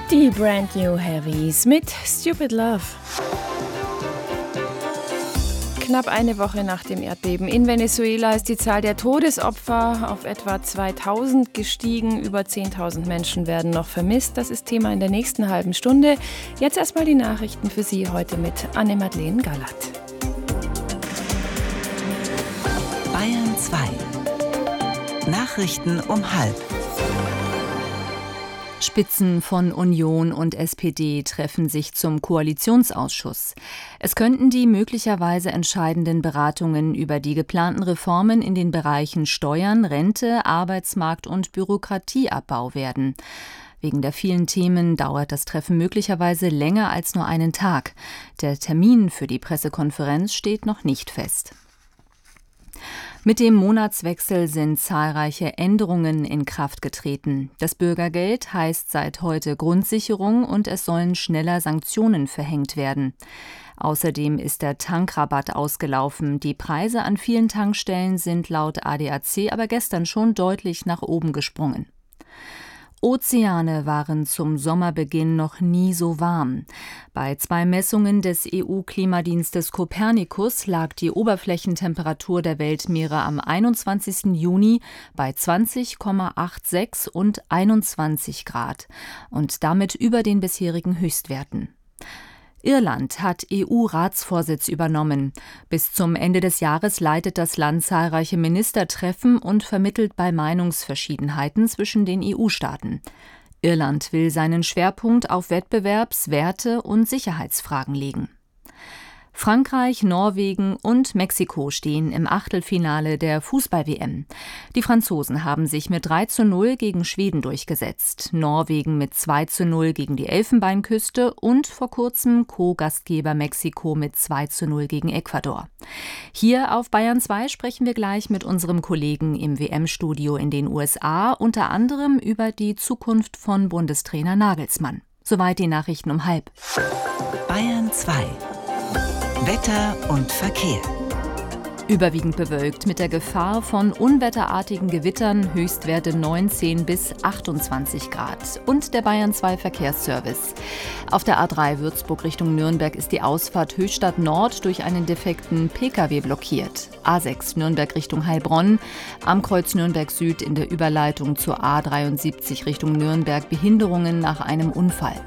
Die Brand New Heavies mit Stupid Love. Knapp eine Woche nach dem Erdbeben in Venezuela ist die Zahl der Todesopfer auf etwa 2000 gestiegen. Über 10.000 Menschen werden noch vermisst. Das ist Thema in der nächsten halben Stunde. Jetzt erstmal die Nachrichten für Sie heute mit Anne-Madeleine Gallert. Bayern 2. Nachrichten um 12:30. Spitzen von Union und SPD treffen sich zum Koalitionsausschuss. Es könnten die möglicherweise entscheidenden Beratungen über die geplanten Reformen in den Bereichen Steuern, Rente, Arbeitsmarkt und Bürokratieabbau werden. Wegen der vielen Themen dauert das Treffen möglicherweise länger als nur einen Tag. Der Termin für die Pressekonferenz steht noch nicht fest. Mit dem Monatswechsel sind zahlreiche Änderungen in Kraft getreten. Das Bürgergeld heißt seit heute Grundsicherung und es sollen schneller Sanktionen verhängt werden. Außerdem ist der Tankrabatt ausgelaufen. Die Preise an vielen Tankstellen sind laut ADAC aber gestern schon deutlich nach oben gesprungen. Ozeane waren zum Sommerbeginn noch nie so warm. Bei 2 Messungen des EU-Klimadienstes Copernicus lag die Oberflächentemperatur der Weltmeere am 21. Juni bei 20,86 und 21 Grad und damit über den bisherigen Höchstwerten. Irland hat EU-Ratsvorsitz übernommen. Bis zum Ende des Jahres leitet das Land zahlreiche Ministertreffen und vermittelt bei Meinungsverschiedenheiten zwischen den EU-Staaten. Irland will seinen Schwerpunkt auf Wettbewerbs-, Werte- und Sicherheitsfragen legen. Frankreich, Norwegen und Mexiko stehen im Achtelfinale der Fußball-WM. Die Franzosen haben sich mit 3:0 gegen Schweden durchgesetzt, Norwegen mit 2:0 gegen die Elfenbeinküste und vor kurzem Co-Gastgeber Mexiko mit 2:0 gegen Ecuador. Hier auf Bayern 2 sprechen wir gleich mit unserem Kollegen im WM-Studio in den USA, unter anderem über die Zukunft von Bundestrainer Nagelsmann. Soweit die Nachrichten um 12:30. Bayern 2. Wetter und Verkehr. Überwiegend bewölkt mit der Gefahr von unwetterartigen Gewittern, Höchstwerte 19 bis 28 Grad. Und der Bayern 2 Verkehrsservice. Auf der A3 Würzburg Richtung Nürnberg ist die Ausfahrt Höchstadt Nord durch einen defekten Pkw blockiert. A6 Nürnberg Richtung Heilbronn, am Kreuz Nürnberg Süd in der Überleitung zur A73 Richtung Nürnberg Behinderungen nach einem Unfall.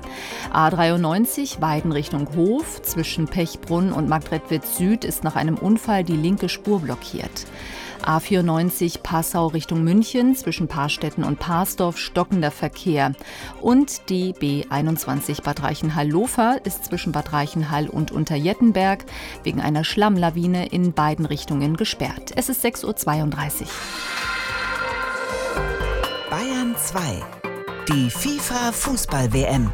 A93 Weiden Richtung Hof, zwischen Pechbrunn und Marktredwitz Süd ist nach einem Unfall die linke Spur blockiert. A94 Passau Richtung München, zwischen Paarstetten und Parsdorf stockender Verkehr. Und die B21 Bad Reichenhall-Lofer ist zwischen Bad Reichenhall und Unterjettenberg wegen einer Schlammlawine in beiden Richtungen gesperrt. Es ist 6:32 Uhr. Bayern 2. Die FIFA-Fußball-WM.